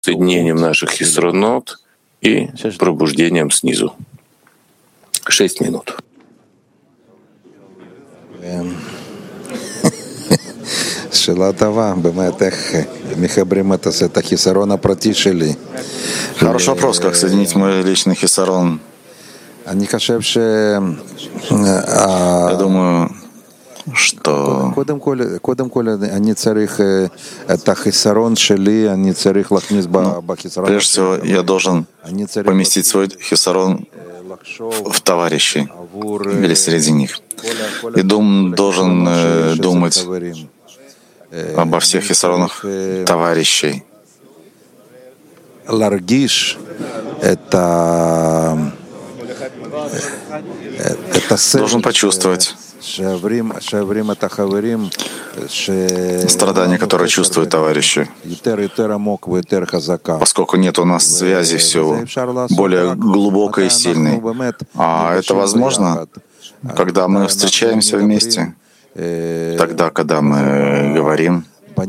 соединением наших хисронот и пробуждением снизу. 6 минут. Хороший вопрос, как соединить мой личный хисарон. Я думаю, что прежде всего я должен поместить свой хисарон в товарищей или среди них. И должен думать обо всех хисаронах товарищей. Должен почувствовать страдания, которые чувствуют товарищи. Поскольку нет у нас связи все более глубокой и сильной. А это возможно, когда мы встречаемся вместе, тогда, когда мы говорим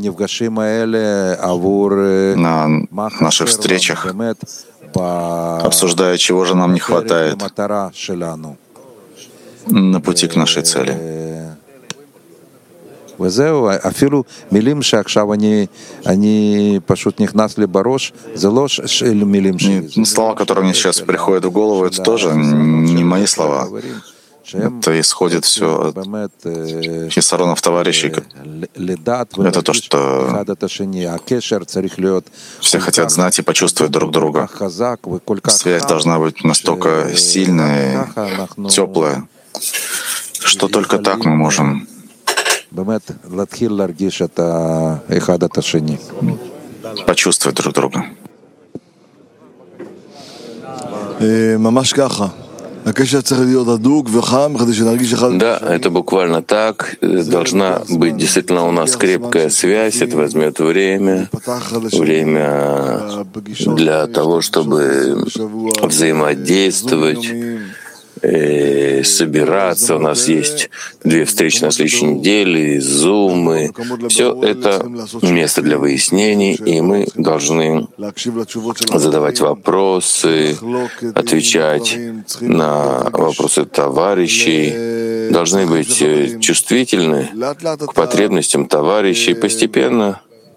на наших встречах, обсуждая, чего же нам не хватает на пути к нашей цели. Слова, которые мне сейчас приходят в голову, это тоже не мои слова. Это исходит все от хисаронов товарищей. Это то, что все хотят знать и почувствовать друг друга. Связь должна быть настолько сильная, теплая, что только так мы можем почувствовать друг друга. Да, это буквально так. Должна быть действительно у нас крепкая связь. Это возьмет время для того, чтобы взаимодействовать, собираться. У нас есть 2 встречи на следующей неделе, зумы. Все это место для выяснений, и мы должны задавать вопросы, отвечать на вопросы товарищей, должны быть чувствительны к потребностям товарищей. Постепенно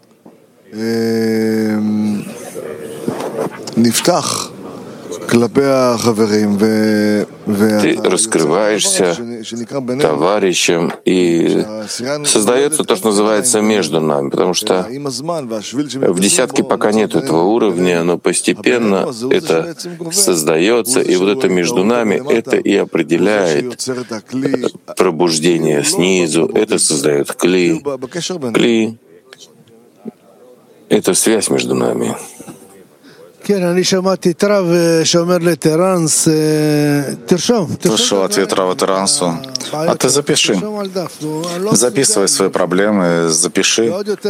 ты раскрываешься товарищам, и создается то, что называется между нами, потому что в десятке пока нет этого уровня, но постепенно это создается, и вот это между нами, это и определяет пробуждение снизу, это создает кли. Кли — это связь между нами. Слышал ответ Рава Терансу. А ты запиши. Записывай свои проблемы, запиши.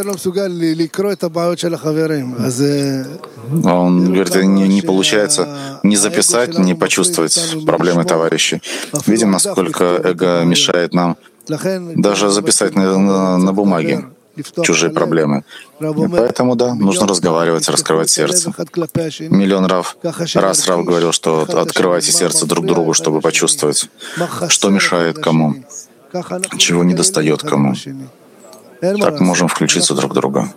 Он говорит, не получается не записать, не почувствовать проблемы товарищей. Видим, насколько эго мешает нам даже записать на бумаге чужие проблемы. И поэтому, да, нужно разговаривать, раскрывать сердце. Миллион раз Рав говорил, что открывайте сердце друг другу, чтобы почувствовать, что мешает кому, чего не достает кому. Так мы можем включиться друг в друга.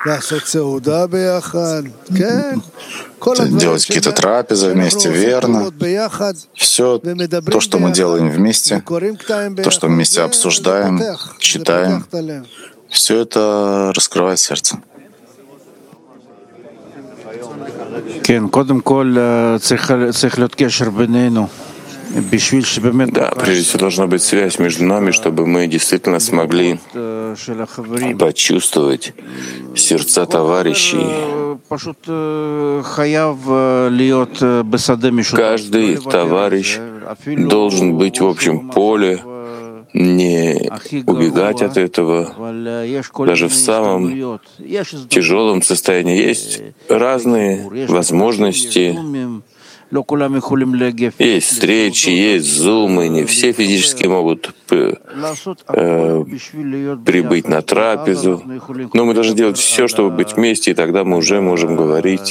Делать какие-то трапезы вместе, верно. Все то, что мы делаем вместе, то, что мы вместе обсуждаем, читаем, все это раскрывает сердце. Да, прежде всего должна быть связь между нами, чтобы мы действительно смогли почувствовать сердца товарищей. Каждый товарищ должен быть в общем поле, не убегать от этого. Даже в самом тяжелом состоянии есть разные возможности Есть встречи, есть зумы, не все физически могут прибыть на трапезу, но мы должны делать все, чтобы быть вместе, и тогда мы уже можем говорить